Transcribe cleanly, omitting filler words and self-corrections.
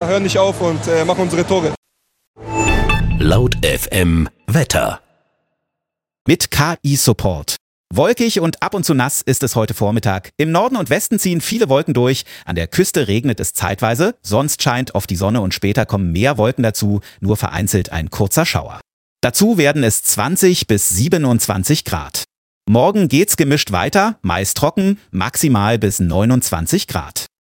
hören nicht auf und machen unsere Tore. Laut FM Wetter. Mit KI Support. Wolkig und ab und zu nass ist es heute Vormittag. Im Norden und Westen ziehen viele Wolken durch. An der Küste regnet es zeitweise. Sonst scheint oft die Sonne und später kommen mehr Wolken dazu. Nur vereinzelt ein kurzer Schauer. Dazu werden es 20 bis 27 Grad. Morgen geht's gemischt weiter, meist trocken, maximal bis 29 Grad.